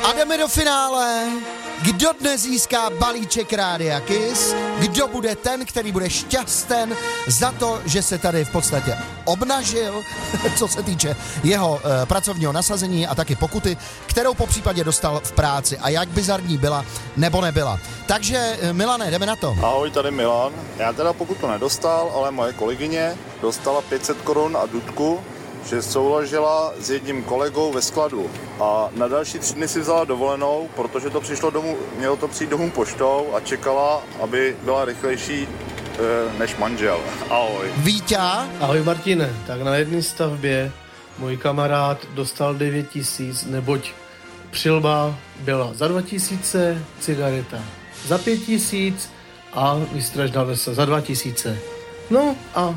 A jdeme do finále. Kdo dnes získá balíček Rádia Kiss? Kdo bude ten, který bude šťasten za to, že se tady v podstatě obnažil, co se týče jeho pracovního nasazení a taky pokuty, kterou po případě dostal v práci a jak bizarní byla nebo nebyla. Takže Milane, jdeme na to. Ahoj, tady Milan. Já teda pokutu nedostal, ale moje kolegyně dostala 500 korun a dudku, že souložila s jedním kolegou ve skladu a na další 3 dny si vzala dovolenou, protože to přišlo domů, mělo to přijít domů poštou a čekala, aby byla rychlejší než manžel. Ahoj. Víťa. Ahoj Martine, tak na jedné stavbě můj kamarád dostal 9 000, neboť přilba byla za 2 000, cigareta za 5 000 a výstražná vesa za 2 000. No a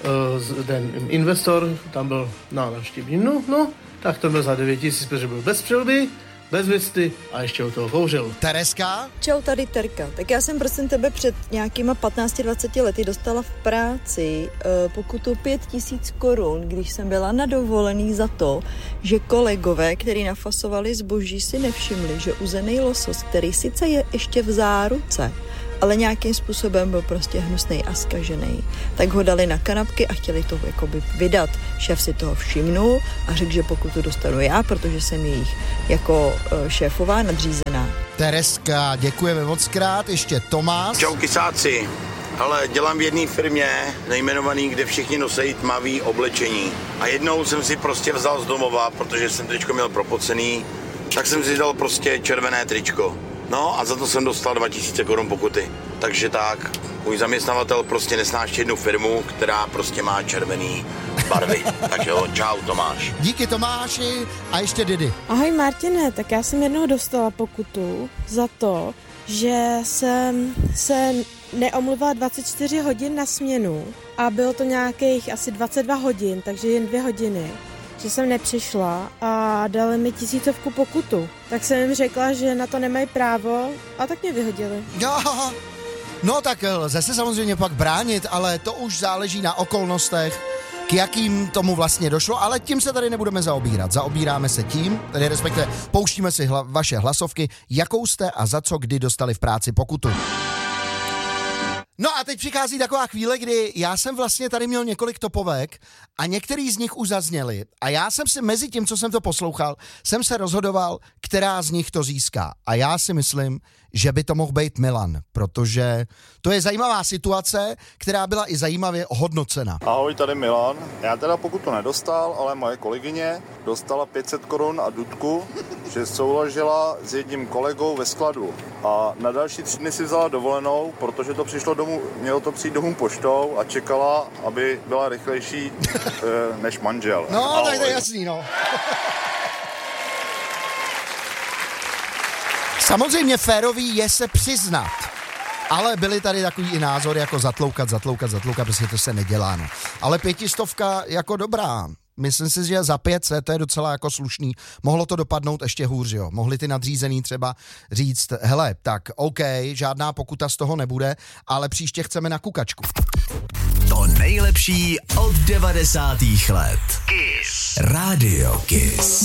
ten investor tam byl na návštěvní, no, tak to byl za 9 000, protože byl bez přilby, bez věsty a ještě o toho kouřil. Tereska? Čau, tady Terka. Tak já jsem prosím tebe před nějakýma 15-20 lety dostala v práci pokutu 5 000 korun, když jsem byla na dovolený za to, že kolegové, který nafasovali zboží, si nevšimli, že uzený losos, který sice je ještě v záruce, ale nějakým způsobem byl prostě hnusnej a zkažený. Tak ho dali na kanapky a chtěli to jakoby vydat. Šéf si toho všimnul a řekl, že pokutu dostanu já, protože jsem jejich jako šéfová nadřízená. Tereska, děkujeme mockrát. Ještě Tomáš. Čau kysáci. Ale dělám v jedné firmě nejmenovaný, kde všichni nosejí tmavý oblečení. A jednou jsem si prostě vzal z domova, protože jsem tričko měl propocený, tak jsem si dal prostě červené tričko. No a za to jsem dostal 2 000 korun pokuty. Takže tak, můj zaměstnavatel prostě nesnáší jednu firmu, která prostě má červený barvy. Takže jo, čau Tomáš. Díky Tomáši a ještě Didi. Ahoj Martine, tak já jsem jednou dostala pokutu za to, že jsem se neomluvila 24 hodin na směnu a bylo to nějakých asi 22 hodin, takže jen 2 hodiny. Že jsem nepřišla a dali mi 1000 pokutu. Tak jsem jim řekla, že na to nemají právo a tak mě vyhodili. No tak lze se samozřejmě pak bránit, ale to už záleží na okolnostech, k jakým tomu vlastně došlo, ale tím se tady nebudeme zaobírat. Zaobíráme se tím, tedy respektive pouštíme si vaše hlasovky, jakou jste a za co kdy dostali v práci pokutu. No a teď přichází taková chvíle, kdy já jsem vlastně tady měl několik topovek a některý z nich už zazněli a já jsem si mezi tím, co jsem to poslouchal, jsem se rozhodoval, která z nich to získá. A já si myslím, že by to mohl být Milan, protože to je zajímavá situace, která byla i zajímavě ohodnocena. Ahoj, tady Milan. Já teda pokutu nedostal, ale moje kolegyně dostala 500 korun a dudku, že souložila s jedním kolegou ve skladu a na další 3 dny si vzala dovolenou, protože to přišlo domů, mělo to přijít domů poštou a čekala, aby byla rychlejší než manžel. No, ahoj. tak to je jasný, no. Samozřejmě férový je se přiznat, ale byly tady takový i názory jako zatloukat, prostě to se nedělá, no. Ale 500 jako dobrá. Myslím si, že za 500 to je docela jako slušný. Mohlo to dopadnout ještě hůř, jo. Mohli ty nadřízený třeba říct, hele, tak OK, žádná pokuta z toho nebude, ale příště chceme na kukačku. To nejlepší od 90. let. Kiss. Radio Kiss.